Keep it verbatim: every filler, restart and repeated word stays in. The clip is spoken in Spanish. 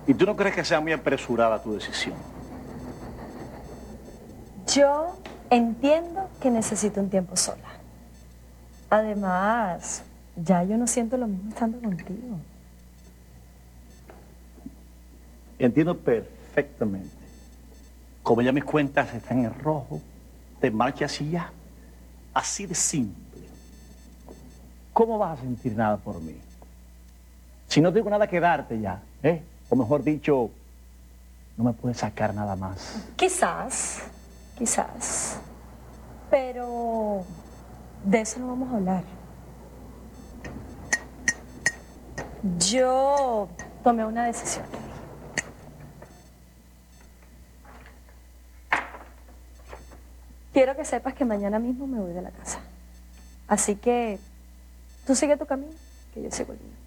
¿Y tú no crees que sea muy apresurada tu decisión? Yo entiendo que necesito un tiempo sola. Además, ya yo no siento lo mismo estando contigo. Entiendo perfectamente. Como ya mis cuentas están en rojo, te marchas y ya. Así de simple. ¿Cómo vas a sentir nada por mí? Si no tengo nada que darte ya, ¿eh? O mejor dicho, no me puedes sacar nada más. Quizás, quizás. Pero de eso no vamos a hablar. Yo tomé una decisión. Quiero que sepas que mañana mismo me voy de la casa. Así que tú sigue tu camino, que yo sigo el mío.